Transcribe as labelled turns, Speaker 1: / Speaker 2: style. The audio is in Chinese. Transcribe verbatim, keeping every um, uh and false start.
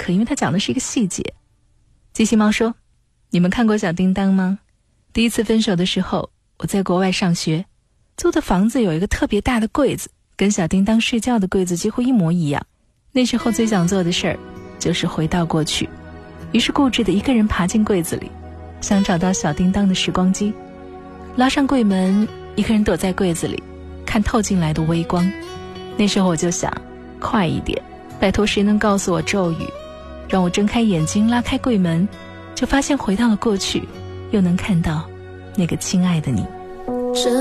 Speaker 1: 刻，因为它讲的是一个细节。机器猫说，你们看过小叮当吗？第一次分手的时候，我在国外上学，租的房子有一个特别大的柜子，跟小叮当睡觉的柜子几乎一模一样。那时候最想做的事儿就是回到过去，于是固执的一个人爬进柜子里，想找到小叮当的时光机，拉上柜门，一个人躲在柜子里看透进来的微光。那时候我就想，快一点，拜托谁能告诉我咒语，让我睁开眼睛拉开柜门，就发现回到了过去，又能看到那个亲爱的你。